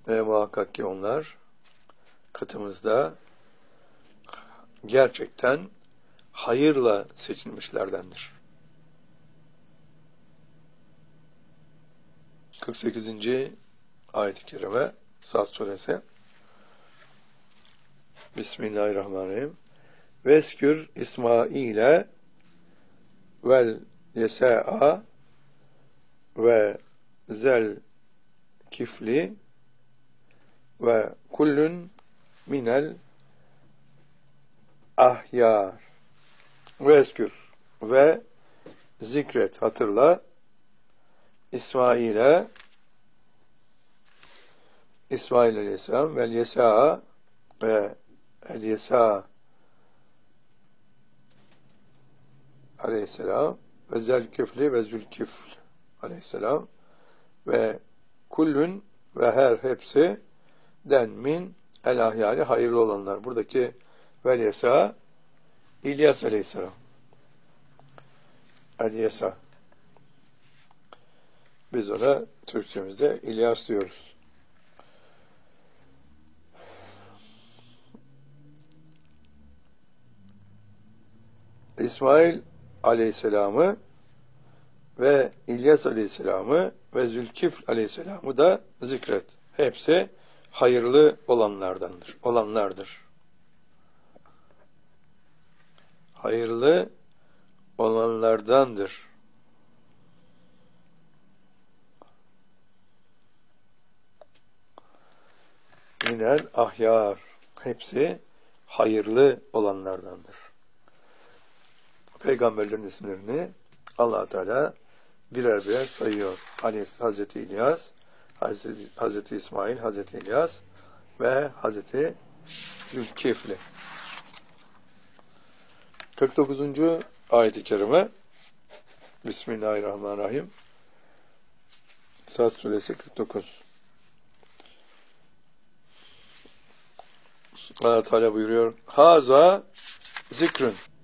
Ve muhakkak ki onlar katımızda gerçekten hayırla seçilmişlerdendir. 48. ayet-i kerime Sad suresi. Bismillahirrahmanirrahim. Veskür İsmail'e vel yesa'a ve zel kifli ve kullun minel ahyar. Veskür ve zikret, hatırla İsmail aleyhisselam vel yesa'a ve el yesa aleyhisselam ve zelkifli ve zülkifl aleyhisselam ve kullun ve her hepsi den min el ahyari hayırlı olanlar. Buradaki vel yesa İlyas aleyhisselam. El yesa. Biz ona Türkçemizde İlyas diyoruz. İsmail aleyhisselamı ve İlyas aleyhisselamı ve Zülkifl aleyhisselamı da zikret. Hepsi hayırlı olanlardır. Hayırlı olanlardandır. Minel ahyar. Hepsi hayırlı olanlardandır. Peygamberlerin isimlerini Allah Teala birer birer sayıyor. Hazreti İlyas, Hazreti İsmail, Hazreti İlyas ve Hazreti Zülkifli. 49. ayet-i kerime Bismillahirrahmanirrahim. Sad suresi 49. Allah Teala buyuruyor. Haza zikrün.